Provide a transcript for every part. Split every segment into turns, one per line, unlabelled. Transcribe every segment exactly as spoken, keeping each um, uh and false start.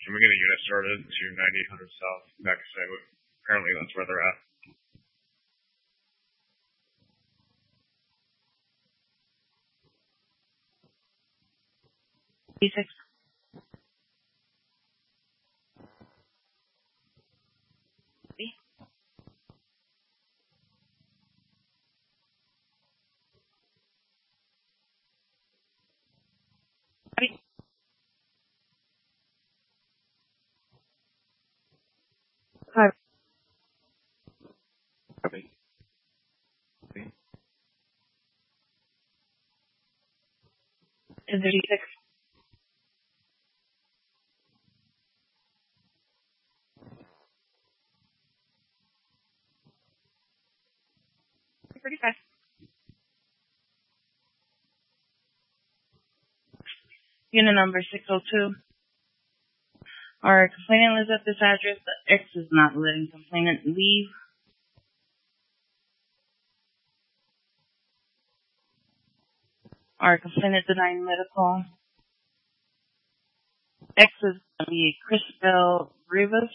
Can we get a unit started to ninety-eight hundred South next? Apparently that's where they're at.
B six. B. B. Hi.
Copy.
Is there B six? Pretty fast. Unit number six oh two. Our complainant lives at this address. The X is not letting complainant leave. Our complainant denying medical. X is going to be Christabel Rivas.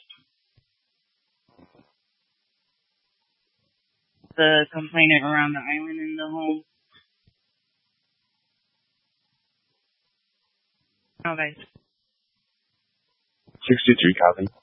The complainant around the island in the home. All right.
sixty-three, copy.